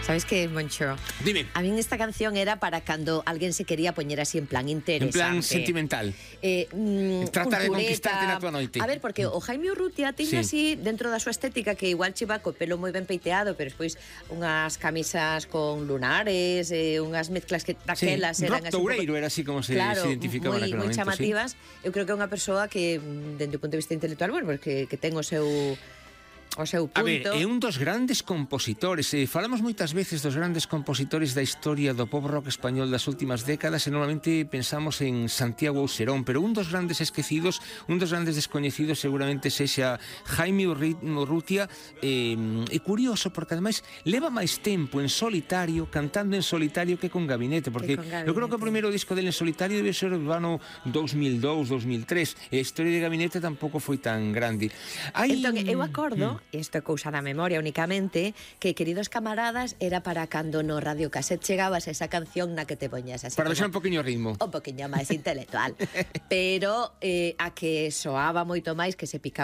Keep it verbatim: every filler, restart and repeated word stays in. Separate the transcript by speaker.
Speaker 1: Sabes que, Moncho?
Speaker 2: Dime.
Speaker 1: A min esta canción era para cando alguén se quería poñer así en plan interesante.
Speaker 2: En plan sentimental.
Speaker 1: Eh, mm,
Speaker 2: Tratar de
Speaker 1: cultureta.
Speaker 2: conquistarte na tua noite.
Speaker 1: A ver, porque o Jaime Urrutia tiña
Speaker 2: Sí.
Speaker 1: así, dentro da súa estética, que igual cheva co pelo moi ben peiteado, pero despois unhas camisas con lunares, eh, unhas mezclas que daquelas
Speaker 2: Sí.
Speaker 1: eran
Speaker 2: Rock
Speaker 1: así un
Speaker 2: toureiro
Speaker 1: pouco,
Speaker 2: era así como se,
Speaker 1: claro,
Speaker 2: se identificaba
Speaker 1: moi,
Speaker 2: naquele
Speaker 1: moi
Speaker 2: momento.
Speaker 1: chamativas. Sí. Eu creo que é unha persoa que, dende o punto de vista intelectual, bueno, pues que, que ten o seu... o seu punto.
Speaker 2: A ver, é un dos grandes compositores. Eh, falamos moitas veces dos grandes compositores da historia do pop rock español das últimas décadas e normalmente pensamos en Santiago Ouserón, pero un dos grandes esquecidos, un dos grandes descoñecidos seguramente sexa Jaime Urrutia. Eh, é curioso porque ademais leva máis tempo en solitario, cantando en solitario que con Gabinete, porque
Speaker 1: con
Speaker 2: eu creo que o primeiro disco dele en solitario debe ser do ano dos mil dous, dos mil tres, e a historia de Gabinete tampouco foi tan grande. Hai...
Speaker 1: Entón, eu acordo, mm. isto é cousa da memoria únicamente, que Queridos Camaradas era para cando no radiocassette chegabas a esa canción na que te poñas así.
Speaker 2: Para deixar un poquinho o ritmo.
Speaker 1: Un poquinho máis intelectual. Pero eh, a que soaba moito máis, que se picaba